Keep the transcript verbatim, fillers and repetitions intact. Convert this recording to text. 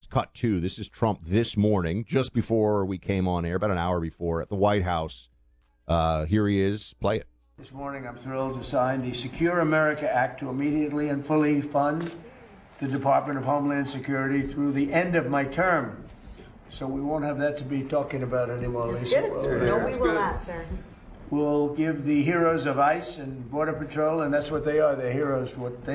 cut two. This is Trump this morning, just before we came on air, about an hour before, at the White House. Uh, here he is. Play it. This morning, I'm thrilled to sign the Secure America Act to immediately and fully fund the Department of Homeland Security through the end of my term. So we won't have that to be talking about anymore, That's Lisa. good. Well, No, uh, we will not, sir. We'll give the heroes of ICE and Border Patrol, and that's what they are. They're heroes for what they